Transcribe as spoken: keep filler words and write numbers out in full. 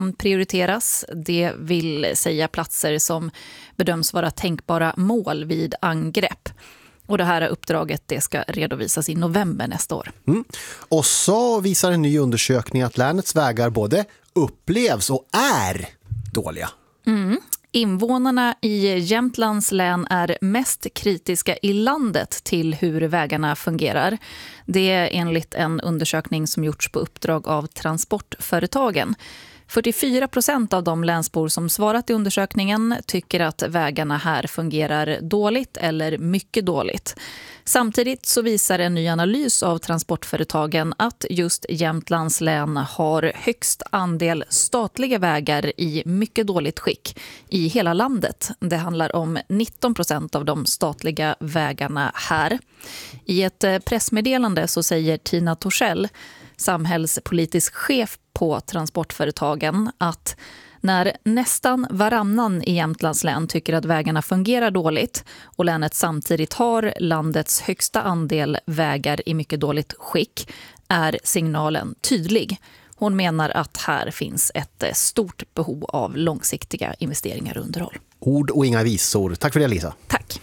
prioriteras. Det vill säga platser som bedöms vara tänkbara mål vid angrepp. Och det här uppdraget det ska redovisas i november nästa år. Mm. Och så visar en ny undersökning att länets vägar både upplevs och är dåliga. Mm. Invånarna i Jämtlands län är mest kritiska i landet till hur vägarna fungerar. Det är enligt en undersökning som gjorts på uppdrag av transportföretagen. fyrtiofyra procent av de länsbor som svarat i undersökningen tycker att vägarna här fungerar dåligt eller mycket dåligt. Samtidigt så visar en ny analys av transportföretagen att just Jämtlands län har högst andel statliga vägar i mycket dåligt skick i hela landet. Det handlar om nitton procent av de statliga vägarna här. I ett pressmeddelande så säger Tina Torssell, samhällspolitisk chef på transportföretagen, att när nästan varannan i Jämtlands län tycker att vägarna fungerar dåligt och länet samtidigt har landets högsta andel vägar i mycket dåligt skick är signalen tydlig. Hon menar att här finns ett stort behov av långsiktiga investeringar och underhåll. Ord och inga visor. Tack för det, Lisa. Tack.